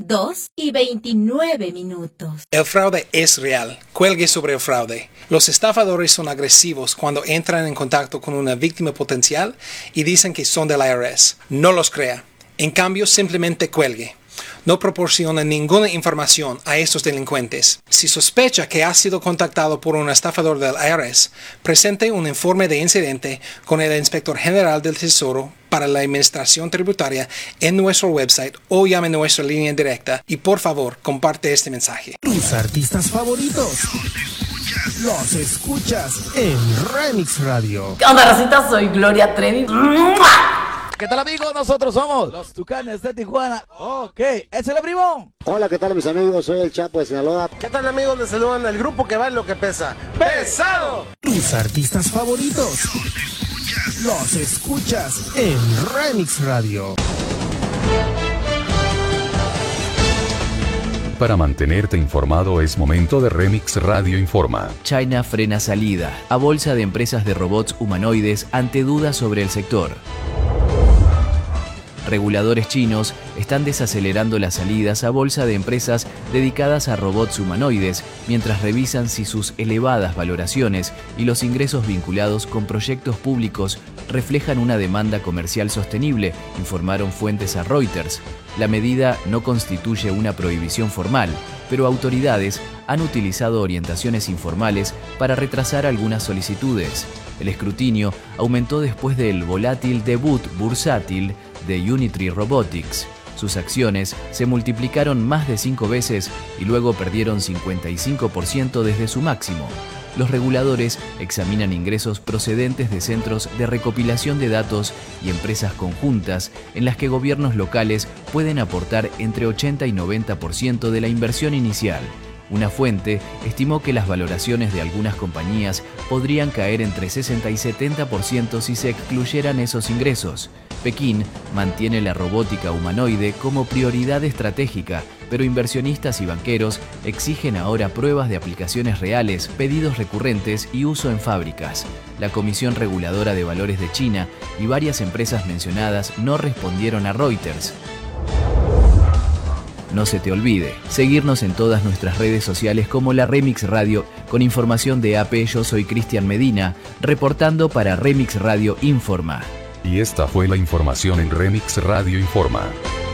2:29. El fraude es real. Cuelgue sobre el fraude. Los estafadores son agresivos cuando entran en contacto con una víctima potencial y dicen que son del IRS. No los crea. En cambio, simplemente cuelgue. No proporciona ninguna información a estos delincuentes. Si sospecha que ha sido contactado por un estafador del IRS, presente un informe de incidente con el Inspector General del Tesoro para la Administración Tributaria en nuestro website o llame nuestra línea directa y por favor comparte este mensaje. Tus artistas favoritos los escuchas en Remix Radio. ¿Qué onda, racita? Soy Gloria Trevi. ¿Qué tal, amigos? Nosotros somos los Tucanes de Tijuana. Ok, ¡es el primo! Hola, ¿qué tal, mis amigos? Soy el Chapo de Sinaloa. ¿Qué tal, amigos? Les saludan el grupo que va en lo que pesa. ¡Pesado! Tus artistas favoritos los escuchas en Remix Radio. Para mantenerte informado es momento de Remix Radio Informa. China frena salida a bolsa de empresas de robots humanoides ante dudas sobre el sector. Reguladores chinos están desacelerando las salidas a bolsa de empresas dedicadas a robots humanoides mientras revisan si sus elevadas valoraciones y los ingresos vinculados con proyectos públicos reflejan una demanda comercial sostenible, informaron fuentes a Reuters. La medida no constituye una prohibición formal, pero autoridades han utilizado orientaciones informales para retrasar algunas solicitudes. El escrutinio aumentó después del volátil debut bursátil de Unitree Robotics. Sus acciones se multiplicaron más de 5 veces y luego perdieron 55% desde su máximo. Los reguladores examinan ingresos procedentes de centros de recopilación de datos y empresas conjuntas en las que gobiernos locales pueden aportar entre 80 y 90% de la inversión inicial. Una fuente estimó que las valoraciones de algunas compañías podrían caer entre 60 y 70% si se excluyeran esos ingresos. Pekín mantiene la robótica humanoide como prioridad estratégica, pero inversionistas y banqueros exigen ahora pruebas de aplicaciones reales, pedidos recurrentes y uso en fábricas. La Comisión Reguladora de Valores de China y varias empresas mencionadas no respondieron a Reuters. No se te olvide seguirnos en todas nuestras redes sociales como la Remix Radio con información de AP. Yo soy Cristian Medina, reportando para Remix Radio Informa. Y esta fue la información en Remix Radio Informa.